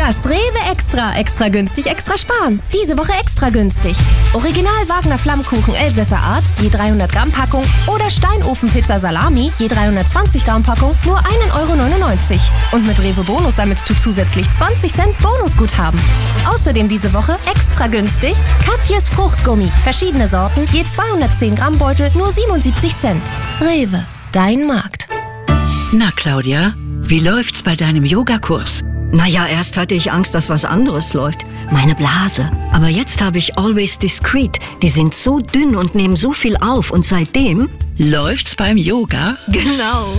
Das Rewe Extra. Extra günstig, extra sparen. Diese Woche extra günstig. Original Wagner Flammkuchen Elsässer Art, je 300 Gramm Packung. Oder Steinofenpizza Salami, je 320 Gramm Packung, nur 1,99 €. Und mit Rewe Bonus sammelst du zusätzlich 20 Cent Bonusguthaben. Außerdem diese Woche extra günstig Katjes Fruchtgummi. Verschiedene Sorten, je 210 Gramm Beutel, nur 77 Cent. Rewe, dein Markt. Na Claudia, wie läuft's bei deinem Yogakurs? Naja, erst hatte ich Angst, dass was anderes läuft. Meine Blase. Aber jetzt habe ich Always Discreet. Die sind so dünn und nehmen so viel auf. Und seitdem... Läuft's beim Yoga? Genau.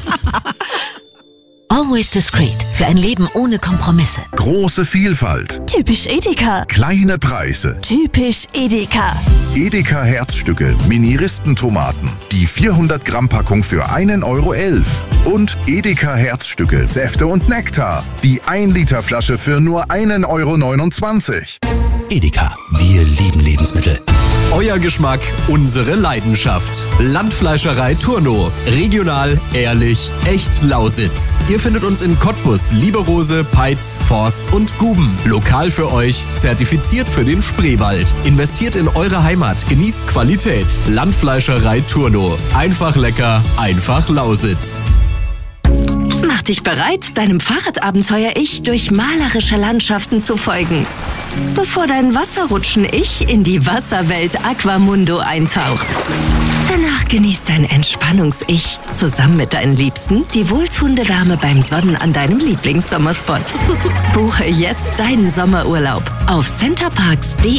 Always Discreet. Für ein Leben ohne Kompromisse. Große Vielfalt. Typisch Edeka. Kleine Preise. Typisch Edeka. Edeka Herzstücke, Mini-Ristentomaten. Die 400 Gramm Packung für 1,11 €. Und Edeka Herzstücke, Säfte und Nektar. Die 1 Liter Flasche für nur 1,29 €. Edeka, wir lieben Lebensmittel. Euer Geschmack, unsere Leidenschaft. Landfleischerei Turno. Regional, ehrlich, echt Lausitz. Ihr findet uns in Cottbus, Lieberose, Peitz, Forst und Guben. Lokal für euch, zertifiziert für den Spreewald. Investiert in eure Heimat, genießt Qualität. Landfleischerei Turno. Einfach lecker, einfach Lausitz. Mach dich bereit, deinem Fahrradabenteuer-Ich durch malerische Landschaften zu folgen. Bevor dein Wasserrutschen-Ich in die Wasserwelt Aquamundo eintaucht. Danach genießt dein Entspannungs-Ich zusammen mit deinen Liebsten die wohltuende Wärme beim Sonnen an deinem Lieblingssommerspot. Buche jetzt deinen Sommerurlaub auf centerparks.de.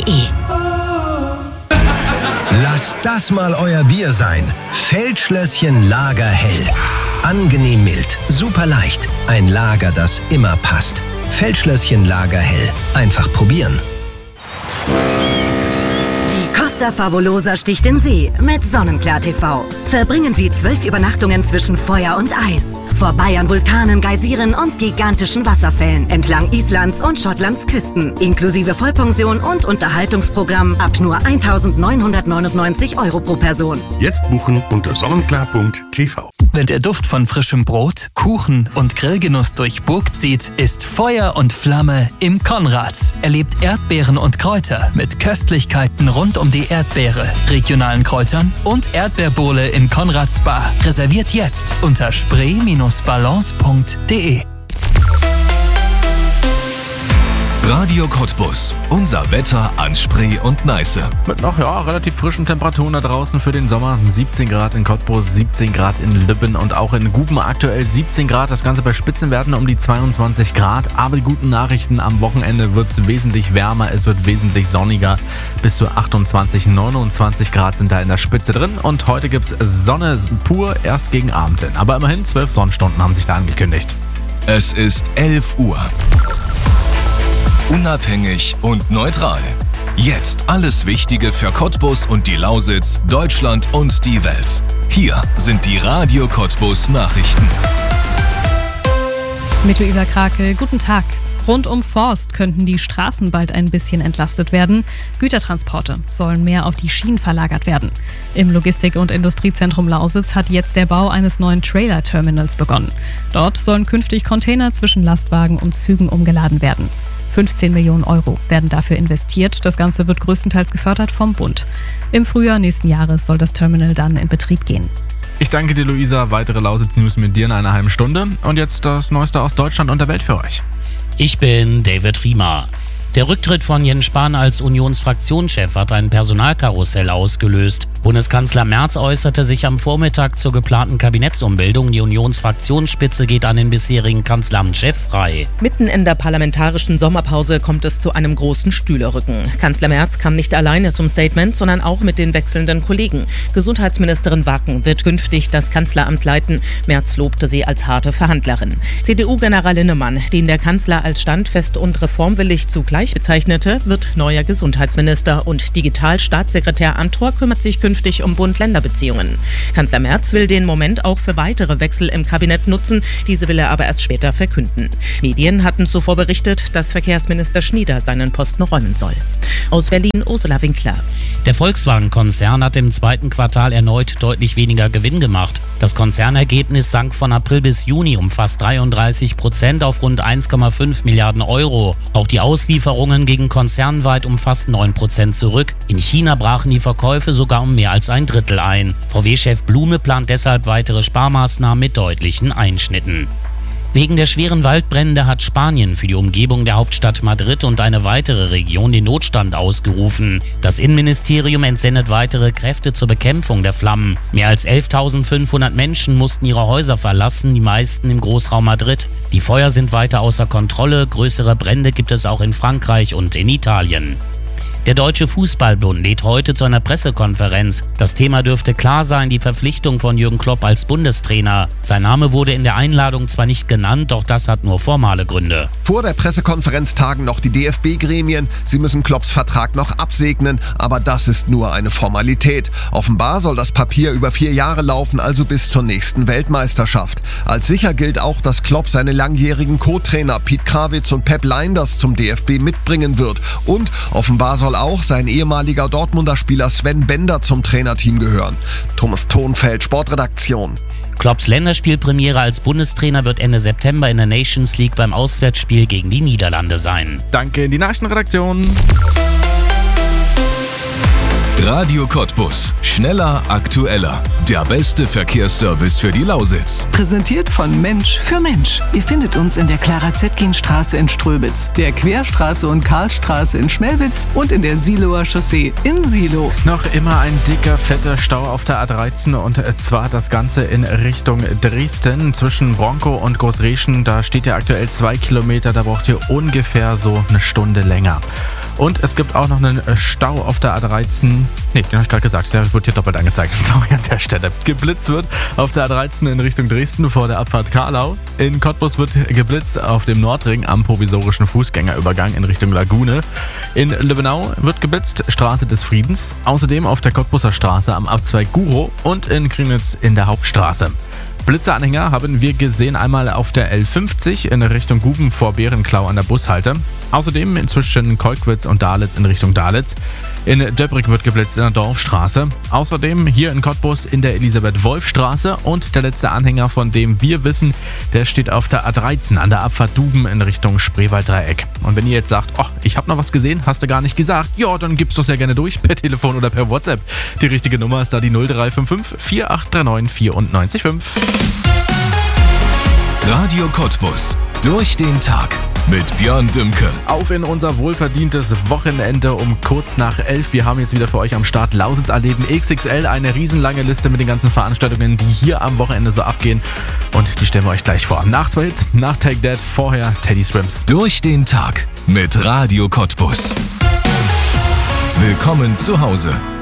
Lasst das mal euer Bier sein. Feldschlösschen Lagerhell. Angenehm mild, super leicht. Ein Lager, das immer passt. Feldschlösschen Lagerhell. Einfach probieren. Die Costa Favolosa sticht in See mit Sonnenklar TV. Verbringen Sie 12 Übernachtungen zwischen Feuer und Eis. Vorbei an Vulkanen, Geysiren und gigantischen Wasserfällen entlang Islands und Schottlands Küsten. Inklusive Vollpension und Unterhaltungsprogramm ab nur 1.999 € pro Person. Jetzt buchen unter sonnenklar.tv. Wenn der Duft von frischem Brot, Kuchen und Grillgenuss durch Burg zieht, ist Feuer und Flamme im Konrads. Erlebt Erdbeeren und Kräuter mit Köstlichkeiten rund um die Erdbeere, regionalen Kräutern und Erdbeerbowle in Konrads Bar. Reserviert jetzt unter spree-balance.de. Radio Cottbus. Unser Wetter an Spree und Neiße. Mit noch relativ frischen Temperaturen da draußen für den Sommer. 17 Grad in Cottbus, 17 Grad in Lübben und auch in Guben aktuell 17 Grad. Das Ganze bei Spitzenwerten um die 22 Grad. Aber die guten Nachrichten, am Wochenende wird es wesentlich wärmer, es wird wesentlich sonniger. Bis zu 28, 29 Grad sind da in der Spitze drin. Und heute gibt es Sonne pur erst gegen Abend hin. Aber immerhin 12 Sonnenstunden haben sich da angekündigt. Es ist 11 Uhr. Unabhängig und neutral. Jetzt alles Wichtige für Cottbus und die Lausitz, Deutschland und die Welt. Hier sind die Radio Cottbus Nachrichten. Mit Luisa Krake, guten Tag. Rund um Forst könnten die Straßen bald ein bisschen entlastet werden. Gütertransporte sollen mehr auf die Schienen verlagert werden. Im Logistik- und Industriezentrum Lausitz hat jetzt der Bau eines neuen Trailer-Terminals begonnen. Dort sollen künftig Container zwischen Lastwagen und Zügen umgeladen werden. 15 Millionen € werden dafür investiert. Das Ganze wird größtenteils gefördert vom Bund. Im Frühjahr nächsten Jahres soll das Terminal dann in Betrieb gehen. Ich danke dir, Luisa. Weitere Lausitz-News mit dir in einer halben Stunde. Und jetzt das Neueste aus Deutschland und der Welt für euch. Ich bin David Riemer. Der Rücktritt von Jens Spahn als Unionsfraktionschef hat ein Personalkarussell ausgelöst. Bundeskanzler Merz äußerte sich am Vormittag zur geplanten Kabinettsumbildung. Die Unionsfraktionsspitze geht an den bisherigen Kanzleramtschef frei. Mitten in der parlamentarischen Sommerpause kommt es zu einem großen Stühlerücken. Kanzler Merz kam nicht alleine zum Statement, sondern auch mit den wechselnden Kollegen. Gesundheitsministerin Wacken wird künftig das Kanzleramt leiten. Merz lobte sie als harte Verhandlerin. CDU-General Linnemann, den der Kanzler als standfest und reformwillig zugleich Streich bezeichnete, wird neuer Gesundheitsminister und Digitalstaatssekretär Antor kümmert sich künftig um Bund-Länder-Beziehungen. Kanzler Merz will den Moment auch für weitere Wechsel im Kabinett nutzen, diese will er aber erst später verkünden. Medien hatten zuvor berichtet, dass Verkehrsminister Schnieder seinen Posten räumen soll. Aus Berlin Ursula Winkler. Der Volkswagen-Konzern hat im zweiten Quartal erneut deutlich weniger Gewinn gemacht. Das Konzernergebnis sank von April bis Juni um fast 33% auf rund 1,5 Milliarden Euro. Auch die Auslieferungen gingen konzernweit um fast 9% zurück. In China brachen die Verkäufe sogar um mehr als ein Drittel ein. VW-Chef Blume plant deshalb weitere Sparmaßnahmen mit deutlichen Einschnitten. Wegen der schweren Waldbrände hat Spanien für die Umgebung der Hauptstadt Madrid und eine weitere Region den Notstand ausgerufen. Das Innenministerium entsendet weitere Kräfte zur Bekämpfung der Flammen. Mehr als 11.500 Menschen mussten ihre Häuser verlassen, die meisten im Großraum Madrid. Die Feuer sind weiter außer Kontrolle, größere Brände gibt es auch in Frankreich und in Italien. Der Deutsche Fußballbund lädt heute zu einer Pressekonferenz. Das Thema dürfte klar sein, die Verpflichtung von Jürgen Klopp als Bundestrainer. Sein Name wurde in der Einladung zwar nicht genannt, doch das hat nur formale Gründe. Vor der Pressekonferenz tagen noch die DFB-Gremien. Sie müssen Klopps Vertrag noch absegnen, aber das ist nur eine Formalität. Offenbar soll das Papier über 4 Jahre laufen, also bis zur nächsten Weltmeisterschaft. Als sicher gilt auch, dass Klopp seine langjährigen Co-Trainer Piet Krawitz und Pep Lijnders zum DFB mitbringen wird. Und offenbar soll auch sein ehemaliger Dortmunder Spieler Sven Bender zum Trainerteam gehören. Thomas Thonfeld, Sportredaktion. Klopps Länderspielpremiere als Bundestrainer wird Ende September in der Nations League beim Auswärtsspiel gegen die Niederlande sein. Danke in die Nachrichtenredaktion. Radio Cottbus. Schneller, aktueller. Der beste Verkehrsservice für die Lausitz. Präsentiert von Mensch für Mensch. Ihr findet uns in der Clara-Zetkin-Straße in Ströbitz, der Querstraße und Karlstraße in Schmelwitz und in der Siloer Chaussee in Silo. Noch immer ein dicker, fetter Stau auf der A13 und zwar das Ganze in Richtung Dresden zwischen Bronkow und Großreschen. Da steht ja aktuell 2 Kilometer, da braucht ihr ungefähr so eine Stunde länger. Und es gibt auch noch einen Stau auf der A13. Ne, den habe ich gerade gesagt, der wird hier doppelt angezeigt. Sorry an der Stelle. Geblitzt wird auf der A13 in Richtung Dresden vor der Abfahrt Karlau. In Cottbus wird geblitzt auf dem Nordring am provisorischen Fußgängerübergang in Richtung Lagune. In Lübbenau wird geblitzt, Straße des Friedens. Außerdem auf der Cottbuser Straße am Abzweig Gurow und in Krimitz in der Hauptstraße. Blitzeranhänger haben wir gesehen, einmal auf der L50 in Richtung Guben vor Bärenklau an der Bushalte. Außerdem zwischen Kolkwitz und Dahletz in Richtung Dahletz. In Döbrig wird geblitzt in der Dorfstraße. Außerdem hier in Cottbus in der Elisabeth-Wolf-Straße. Und der letzte Anhänger, von dem wir wissen, der steht auf der A13 an der Abfahrt Duben in Richtung Spreewalddreieck. Und wenn ihr jetzt sagt, oh, ich habe noch was gesehen, hast du gar nicht gesagt, ja, dann gibst du es ja gerne durch per Telefon oder per WhatsApp. Die richtige Nummer ist da die 0355 4839 94 Radio Cottbus. Durch den Tag mit Björn Dümke. Auf in unser wohlverdientes Wochenende um kurz nach 11. Wir haben jetzt wieder für euch am Start Lausitz erleben XXL. Eine riesenlange Liste mit den ganzen Veranstaltungen, die hier am Wochenende so abgehen. Und die stellen wir euch gleich vor. Nach 2 Hits, nach Take That, vorher Teddy Swims. Durch den Tag mit Radio Cottbus. Willkommen zu Hause.